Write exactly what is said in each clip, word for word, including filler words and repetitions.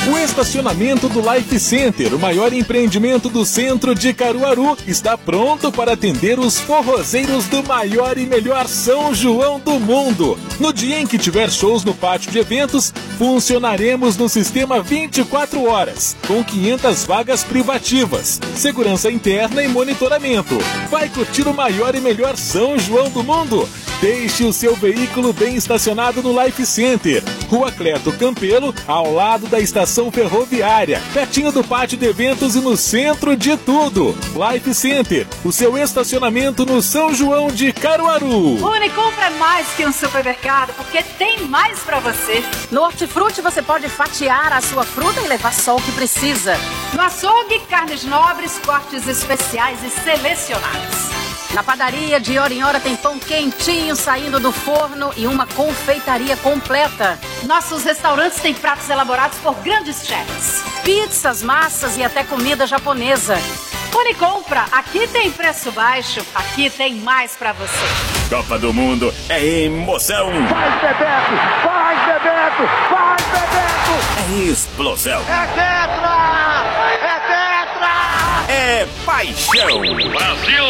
O estacionamento do Life Center, o maior empreendimento do centro de Caruaru, está pronto para atender os forrozeiros do maior e melhor São João do mundo. No dia em que tiver shows no pátio de eventos, funcionaremos no sistema vinte e quatro horas, com quinhentas vagas privativas, segurança interna e monitoramento. Vai curtir o maior e melhor São João do mundo? Deixe o seu veículo bem estacionado no Life Center, Rua Cleto Campelo, ao lado da estação ferroviária, pertinho do pátio de eventos e no centro de tudo. Life Center, o seu estacionamento no São João de Caruaru. O Unicompra é mais que um supermercado, porque tem mais pra você. No Hortifruti você pode fatiar a sua fruta e levar só o que precisa. No açougue, carnes nobres, cortes especiais e selecionados. Na padaria, de hora em hora tem pão quentinho saindo do forno e uma confeitaria completa. Nossos restaurantes têm pratos elaborados por grandes chefs. Pizzas, massas e até comida japonesa. Unicompra, aqui tem preço baixo, aqui tem mais pra você. Copa do Mundo é emoção. Vai, Bebeto! Vai, Bebeto! Vai, Bebeto! É explosão. É tetra! É tetra! É paixão. Brasil!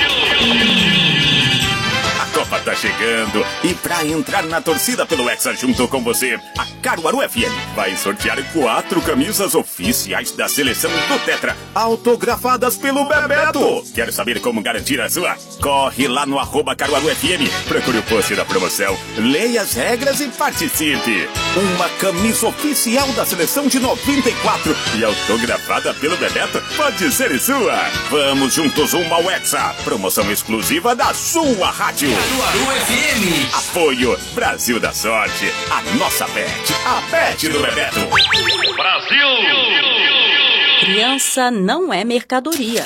A Copa tá chegando e pra entrar na torcida pelo Hexa junto com você, a Caruaru F M vai sortear quatro camisas oficiais da seleção do Tetra, autografadas pelo Bebeto. Quer saber como garantir a sua? Corre lá no arroba Caruaru F M, procure o post da promoção, leia as regras e participe. Uma camisa oficial da seleção de noventa e quatro e autografada pelo Bebeto pode ser sua. Vamos juntos rumo ao Hexa, promoção exclusiva da sua rádio. Caruaru F M. Apoio Brasil da Sorte, a nossa bet, a bet do Bebeto. Brasil! Criança não é mercadoria.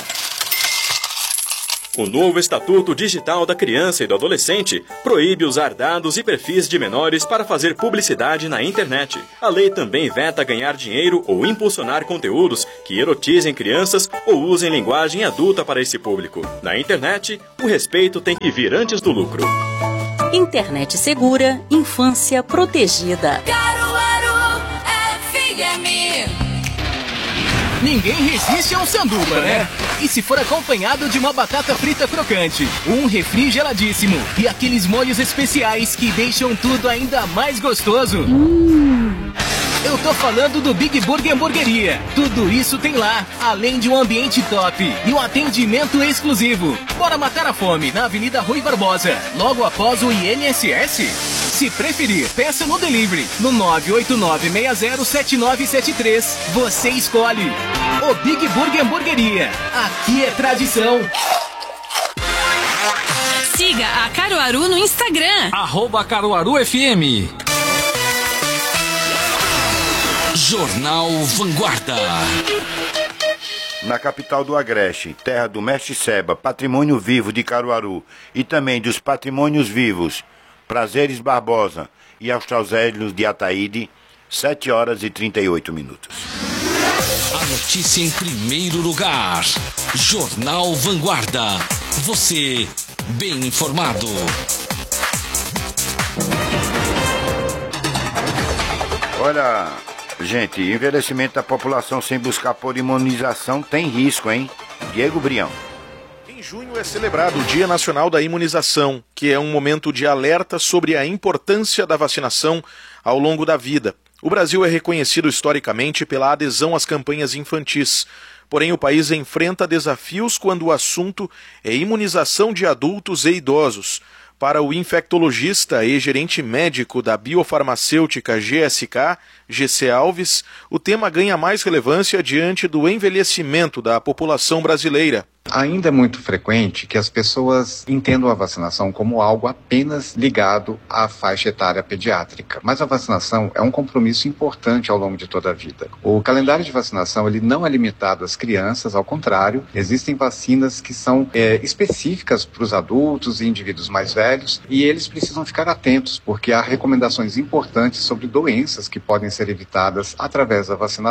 O novo Estatuto Digital da Criança e do Adolescente proíbe usar dados e perfis de menores para fazer publicidade na internet. A lei também veta ganhar dinheiro ou impulsionar conteúdos que erotizem crianças ou usem linguagem adulta para esse público. Na internet, o respeito tem que vir antes do lucro. Internet segura, infância protegida. Caruaru F M. Ninguém resiste a um sanduba, né? E se for acompanhado de uma batata frita crocante, um refri geladíssimo e aqueles molhos especiais que deixam tudo ainda mais gostoso. Hum. Eu tô falando do Big Burger Hamburgueria. Tudo isso tem lá, além de um ambiente top e um atendimento exclusivo. Bora matar a fome na Avenida Rui Barbosa, logo após o I N S S. Se preferir, peça no delivery no nove oito nove seis zero sete nove sete três. Você escolhe. O Big Burger Hamburgueria. Aqui é tradição. Siga a Caruaru no Instagram. Arroba Caruaru F M. Jornal Vanguarda. Na capital do Agreste, terra do Mestre Seba, patrimônio vivo de Caruaru e também dos patrimônios vivos Prazeres Barbosa e Australzélios de Ataíde, sete horas e trinta e oito minutos. A notícia em primeiro lugar. Jornal Vanguarda. Você bem informado. Olha, gente, envelhecimento da população sem buscar por imunização tem risco, hein? Diego Brião. Em junho é celebrado o Dia Nacional da Imunização, que é um momento de alerta sobre a importância da vacinação ao longo da vida. O Brasil é reconhecido historicamente pela adesão às campanhas infantis. Porém, o país enfrenta desafios quando o assunto é imunização de adultos e idosos. Para o infectologista e gerente médico da biofarmacêutica G S K, G C Alves, o tema ganha mais relevância diante do envelhecimento da população brasileira. Ainda é muito frequente que as pessoas entendam a vacinação como algo apenas ligado à faixa etária pediátrica. Mas a vacinação é um compromisso importante ao longo de toda a vida. O calendário de vacinação ele não é limitado às crianças, ao contrário, existem vacinas que são é, específicas para os adultos e indivíduos mais velhos e eles precisam ficar atentos porque há recomendações importantes sobre doenças que podem ser evitadas através da vacinação.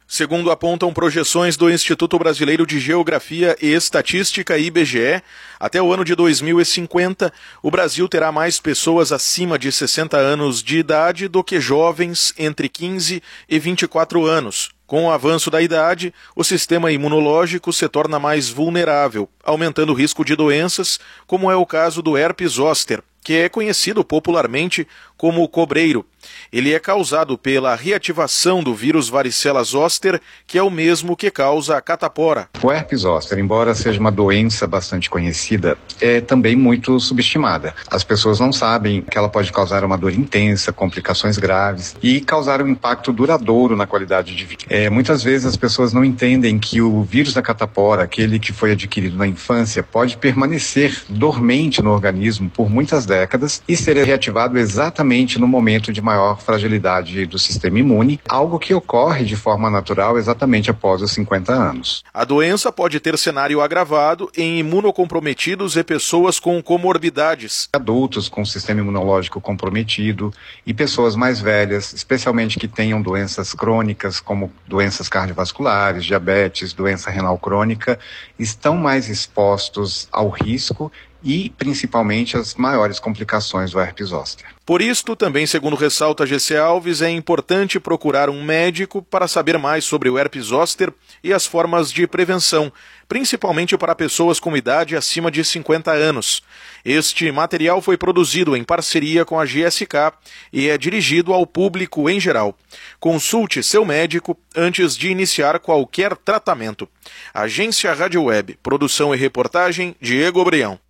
Segundo apontam projeções do Instituto Brasileiro de Geografia e Estatística, I B G E, até o ano de dois mil e cinquenta, o Brasil terá mais pessoas acima de sessenta anos de idade do que jovens entre quinze e vinte e quatro anos. Com o avanço da idade, o sistema imunológico se torna mais vulnerável, aumentando o risco de doenças, como é o caso do herpes zoster, que é conhecido popularmente como cobreiro. Ele é causado pela reativação do vírus varicela zoster, que é o mesmo que causa a catapora. O herpes zoster, embora seja uma doença bastante conhecida, é também muito subestimada. As pessoas não sabem que ela pode causar uma dor intensa, complicações graves e causar um impacto duradouro na qualidade de vida. É, muitas vezes as pessoas não entendem que o vírus da catapora, aquele que foi adquirido na infância, pode permanecer dormente no organismo por muitas décadas e ser reativado exatamente no momento de maior fragilidade do sistema imune, algo que ocorre de forma natural exatamente após os cinquenta anos. A doença pode ter cenário agravado em imunocomprometidos e pessoas com comorbidades. Adultos com sistema imunológico comprometido e pessoas mais velhas, especialmente que tenham doenças crônicas como doenças cardiovasculares, diabetes, doença renal crônica, estão mais expostos ao risco e, principalmente, as maiores complicações do herpes zoster. Por isto, também segundo ressalta G C Alves, é importante procurar um médico para saber mais sobre o herpes zoster e as formas de prevenção, principalmente para pessoas com idade acima de cinquenta anos. Este material foi produzido em parceria com a G S K e é dirigido ao público em geral. Consulte seu médico antes de iniciar qualquer tratamento. Agência Rádio Web, produção e reportagem, Diego Brião.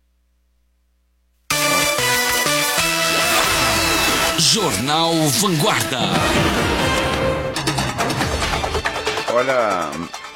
Jornal Vanguarda. Olha,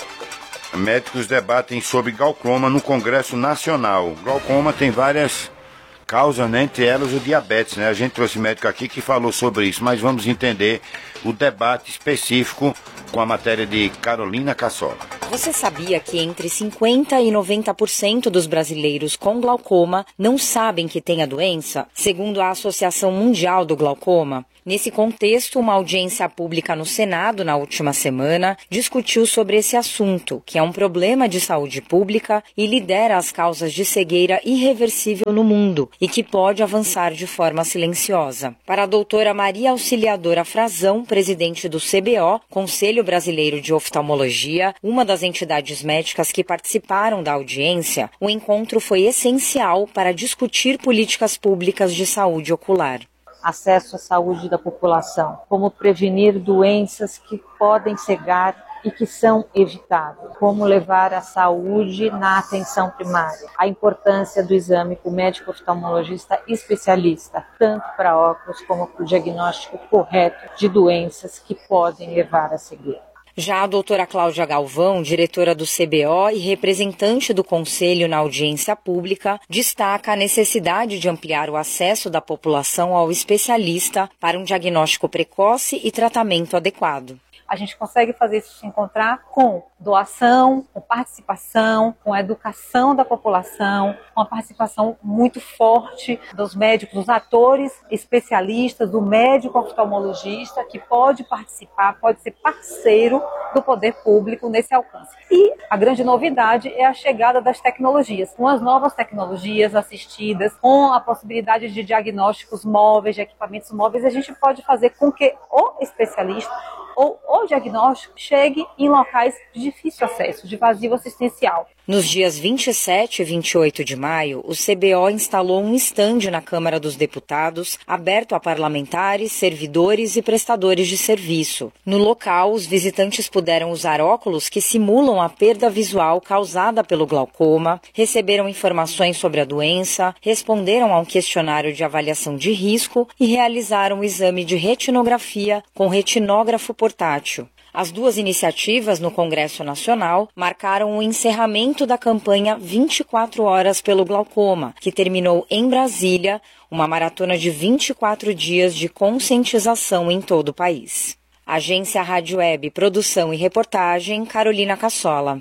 médicos debatem sobre glaucoma no Congresso Nacional. Glaucoma tem várias causas, né? Entre elas o diabetes, né? A gente trouxe médico aqui que falou sobre isso, mas vamos entender o debate específico com a matéria de Carolina Cassola. Você sabia que entre cinquenta e noventa por cento dos brasileiros com glaucoma não sabem que tem a doença? Segundo a Associação Mundial do Glaucoma, nesse contexto, uma audiência pública no Senado na última semana discutiu sobre esse assunto, que é um problema de saúde pública e lidera as causas de cegueira irreversível no mundo e que pode avançar de forma silenciosa. Para a doutora Maria Auxiliadora Frazão, presidente do C B O, Conselho Brasileiro de Oftalmologia, uma das entidades médicas que participaram da audiência, o encontro foi essencial para discutir políticas públicas de saúde ocular. Acesso à saúde da população, como prevenir doenças que podem cegar e que são evitáveis, como levar a saúde na atenção primária, a importância do exame com o médico oftalmologista especialista, tanto para óculos como para o diagnóstico correto de doenças que podem levar à cegueira. Já a doutora Cláudia Galvão, diretora do C B O e representante do Conselho na audiência pública, destaca a necessidade de ampliar o acesso da população ao especialista para um diagnóstico precoce e tratamento adequado. A gente consegue fazer isso se encontrar com doação, com participação, com educação da população, com a participação muito forte dos médicos, dos atores especialistas, do médico oftalmologista, que pode participar, pode ser parceiro do poder público nesse alcance. E a grande novidade é a chegada das tecnologias, com as novas tecnologias assistidas, com a possibilidade de diagnósticos móveis, de equipamentos móveis, a gente pode fazer com que o especialista ou o diagnóstico chegue em locais de difícil acesso, de vazio assistencial. Nos dias vinte e sete e vinte e oito de maio, o C B O instalou um estande na Câmara dos Deputados, aberto a parlamentares, servidores e prestadores de serviço. No local, os visitantes puderam usar óculos que simulam a perda visual causada pelo glaucoma, receberam informações sobre a doença, responderam a um questionário de avaliação de risco e realizaram o exame de retinografia com retinógrafo portátil. As duas iniciativas no Congresso Nacional marcaram o encerramento da campanha vinte e quatro horas pelo glaucoma, que terminou em Brasília, uma maratona de vinte e quatro dias de conscientização em todo o país. Agência Rádio Web, produção e reportagem, Carolina Cassola.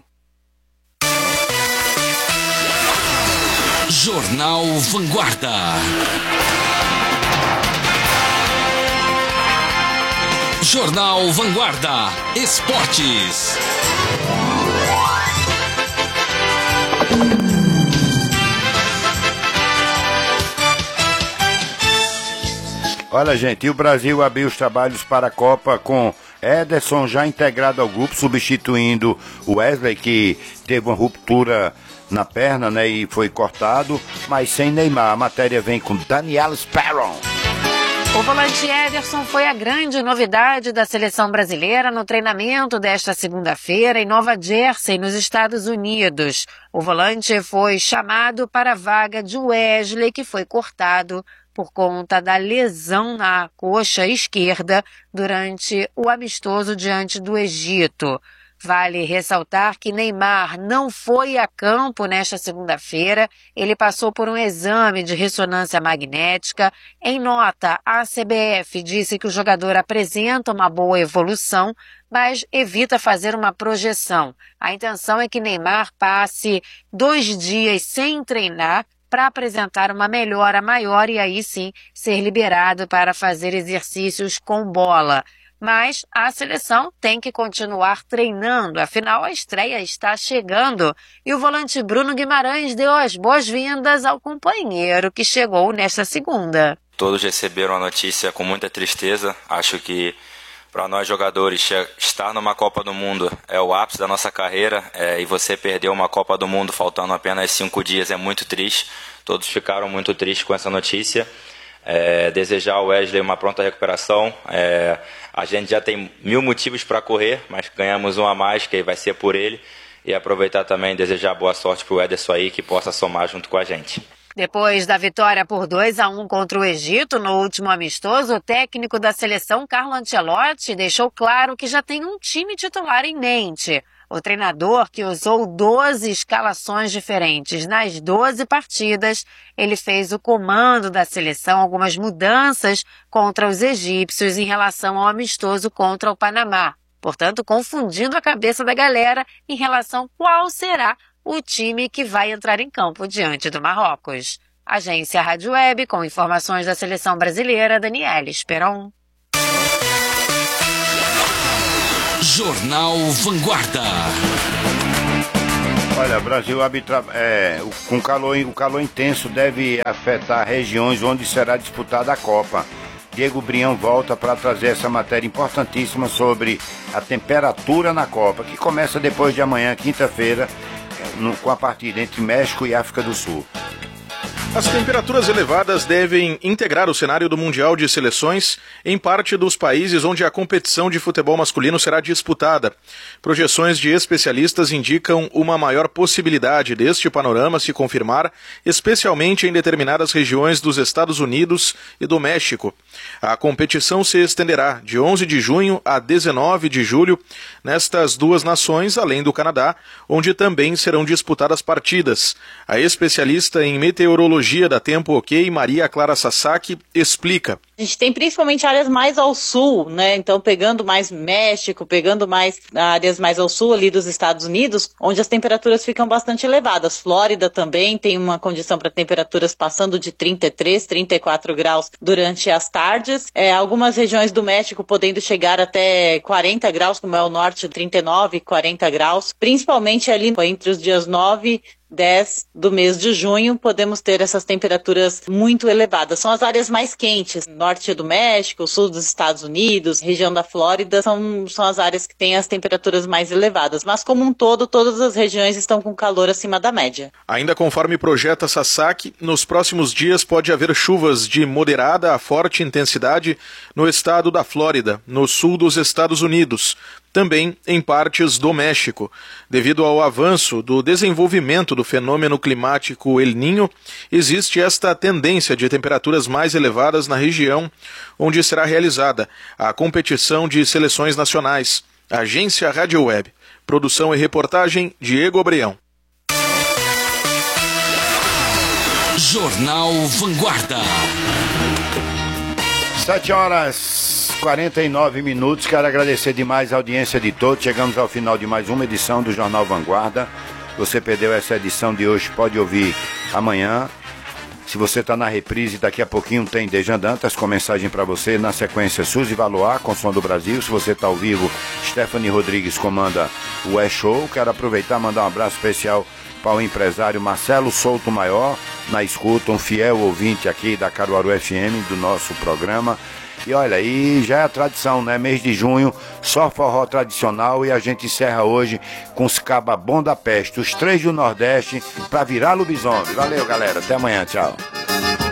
Jornal Vanguarda. Jornal Vanguarda. Esportes. Olha, gente, e o Brasil abriu os trabalhos para a Copa com Ederson já integrado ao grupo, substituindo o Wesley, que teve uma ruptura na perna, né, e foi cortado, mas sem Neymar. A matéria vem com Daniel Sparrow. O volante Ederson foi a grande novidade da seleção brasileira no treinamento desta segunda-feira em Nova Jersey, nos Estados Unidos. O volante foi chamado para a vaga de Wesley, que foi cortado por conta da lesão na coxa esquerda durante o amistoso diante do Egito. Vale ressaltar que Neymar não foi a campo nesta segunda-feira. Ele passou por um exame de ressonância magnética. Em nota, a C B F disse que o jogador apresenta uma boa evolução, mas evita fazer uma projeção. A intenção é que Neymar passe dois dias sem treinar para apresentar uma melhora maior e aí sim ser liberado para fazer exercícios com bola. Mas a seleção tem que continuar treinando, afinal a estreia está chegando. E o volante Bruno Guimarães deu as boas-vindas ao companheiro que chegou nesta segunda. Todos receberam a notícia com muita tristeza. Acho que para nós jogadores, estar numa Copa do Mundo é o ápice da nossa carreira, é, e você perder uma Copa do Mundo faltando apenas cinco dias é muito triste. Todos ficaram muito tristes com essa notícia. É, desejar ao Wesley uma pronta recuperação. É, a gente já tem mil motivos para correr, mas ganhamos um a mais, que vai ser por ele. E aproveitar também e desejar boa sorte para o Ederson aí, que possa somar junto com a gente. Depois da vitória por dois a um contra o Egito no último amistoso, o técnico da seleção, Carlo Ancelotti, deixou claro que já tem um time titular em mente. O treinador, que usou doze escalações diferentes nas doze partidas, ele fez o comando da seleção, algumas mudanças contra os egípcios em relação ao amistoso contra o Panamá. Portanto, confundindo a cabeça da galera em relação a qual será o time que vai entrar em campo diante do Marrocos. Agência Rádio Web, com informações da seleção brasileira, Daniela Esperon. Jornal Vanguarda. Olha, Brasil arbitra, é, com calor, o calor intenso deve afetar regiões onde será disputada a Copa. Diego Brião volta para trazer essa matéria importantíssima sobre a temperatura na Copa, que começa depois de amanhã, quinta-feira, no, com a partida entre México e África do Sul. As temperaturas elevadas devem integrar o cenário do Mundial de Seleções em parte dos países onde a competição de futebol masculino será disputada. Projeções de especialistas indicam uma maior possibilidade deste panorama se confirmar, especialmente em determinadas regiões dos Estados Unidos e do México. A competição se estenderá de onze de junho a dezenove de julho nestas duas nações, além do Canadá, onde também serão disputadas partidas. A especialista em meteorologia da Tempo OK, Maria Clara Sasaki, explica. A gente tem principalmente áreas mais ao sul, né? Então pegando mais México, pegando mais áreas mais ao sul ali dos Estados Unidos, onde as temperaturas ficam bastante elevadas. Flórida também tem uma condição para temperaturas passando de trinta e três, trinta e quatro graus durante as tardes. É, algumas regiões do México podendo chegar até quarenta graus, como é o norte, trinta e nove, quarenta graus. Principalmente ali entre os dias nove e dez do mês de junho, podemos ter essas temperaturas muito elevadas. São as áreas mais quentes, norte do México, sul dos Estados Unidos, região da Flórida, são, são as áreas que têm as temperaturas mais elevadas. Mas como um todo, todas as regiões estão com calor acima da média. Ainda conforme projeta Sasaki, nos próximos dias pode haver chuvas de moderada a forte intensidade no estado da Flórida, no sul dos Estados Unidos, também em partes do México. Devido ao avanço do desenvolvimento do fenômeno climático El Niño, existe esta tendência de temperaturas mais elevadas na região onde será realizada a competição de seleções nacionais. Agência Rádio Web. Produção e reportagem, Diego Obreão. Jornal Vanguarda. Sete horas quarenta e nove minutos. Quero agradecer demais a audiência de todos. Chegamos ao final de mais uma edição do Jornal Vanguarda. Você perdeu essa edição de hoje, pode ouvir amanhã. Se você está na reprise, daqui a pouquinho tem Dejan Dantas com mensagem para você. Na sequência, Suzy Valois com Som do Brasil. Se você está ao vivo, Stephanie Rodrigues comanda o E-Show. Quero aproveitar e mandar um abraço especial para o empresário Marcelo Souto Maior, na escuta, um fiel ouvinte aqui da Caruaru F M, do nosso programa. E olha, aí já é a tradição, né? Mês de junho, só forró tradicional, e a gente encerra hoje com os Caba Bom da Peste, os três do Nordeste, pra virar lobisomem. Valeu, galera. Até amanhã. Tchau.